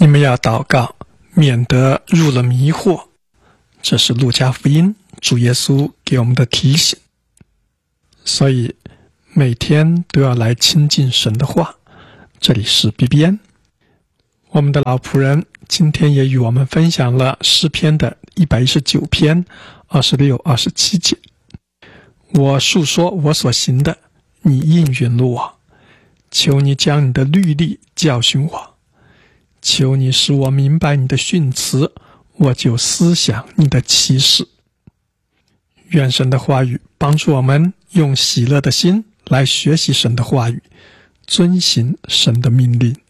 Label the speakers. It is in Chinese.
Speaker 1: 你们要祷告，免得入了迷惑。这是路加福音主耶稣给我们的提醒。所以每天都要来亲近神的话。这里是 BBN， 我们的老仆人今天也与我们分享了诗篇的119篇26、27节。我述说我所行的，你应允了我。求你将你的律例教训我，求你使我明白你的训词，我就思想你的启示。愿神的话语帮助我们用喜乐的心来学习神的话语，遵行神的命令。